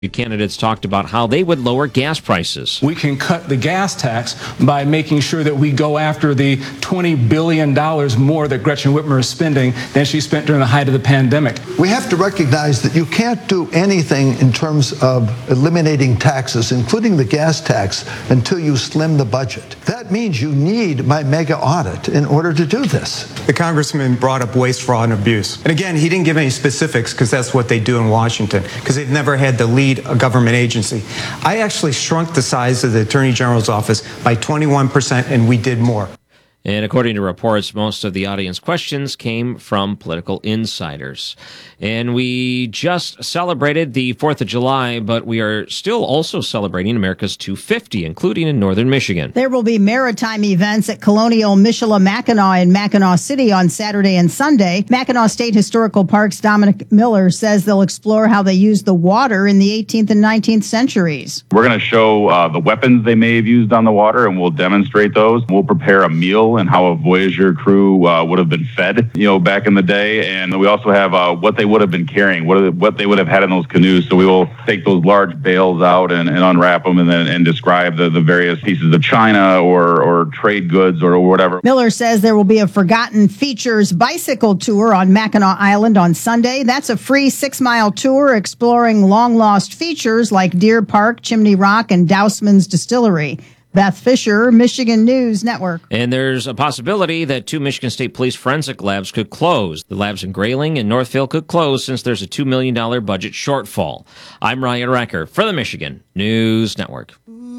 Candidates talked about how they would lower gas prices. We can cut the gas tax by making sure that we go after the $20 billion more that Gretchen Whitmer is spending than she spent during the height of the pandemic. We have to recognize that you can't do anything in terms of eliminating taxes, including the gas tax, until you slim the budget. That means you need my mega audit in order to do this. The congressman brought up waste, fraud, and abuse. And again, he didn't give any specifics because that's what they do in Washington, because they've never had to lead a government agency. I actually shrunk the size of the Attorney General's office by 21%, and we did more. And according to reports, most of the audience questions came from political insiders. And we just celebrated the 4th of July, but we are still also celebrating America's 250, including in northern Michigan. There will be maritime events at Colonial Michilimackinac in Mackinac City on Saturday and Sunday. Mackinac State Historical Park's Dominic Miller says they'll explore how they used the water in the 18th and 19th centuries. We're going to show the weapons they may have used on the water, and we'll demonstrate those. We'll prepare a meal and how a Voyager crew would have been fed, back in the day. And we also have what they would have been carrying, what they would have had in those canoes. So we will take those large bales out and unwrap them and describe the various pieces of china or trade goods or whatever. Miller says there will be a Forgotten Features bicycle tour on Mackinac Island on Sunday. That's a free 6-mile tour exploring long-lost features like Deer Park, Chimney Rock, and Dousman's Distillery. Beth Fisher, Michigan News Network. And there's a possibility that 2 Michigan State Police forensic labs could close. The labs in Grayling and Northfield could close since there's a $2 million budget shortfall. I'm Ryan Recker for the Michigan News Network.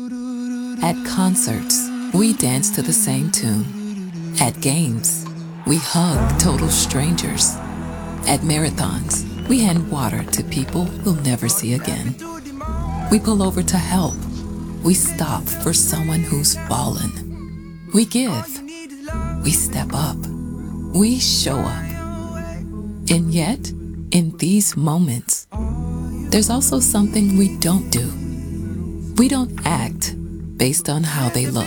At concerts, we dance to the same tune. At games, we hug total strangers. At marathons, we hand water to people we'll never see again. We pull over to help. We stop for someone who's fallen. We give. We step up. We show up. And yet, in these moments, there's also something we don't do. We don't act based on how they look,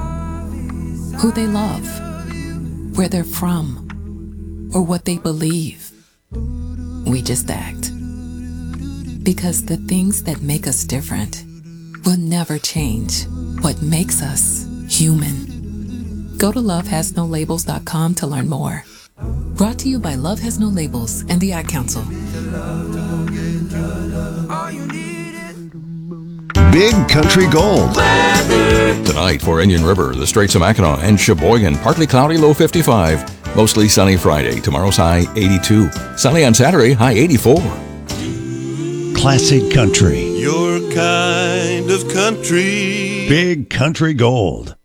who they love, where they're from, or what they believe. We just act. Because the things that make us different will never change what makes us human. Go to lovehasnolabels.com to learn more. Brought to you by Love Has No Labels and the Ad Council. Big Country Gold. Tonight for Indian River, the Straits of Mackinac, and Sheboygan, partly cloudy, low 55. Mostly sunny Friday. Tomorrow's high 82. Sunny on Saturday, high 84. Classic country. Your kind of country. Big Country Gold.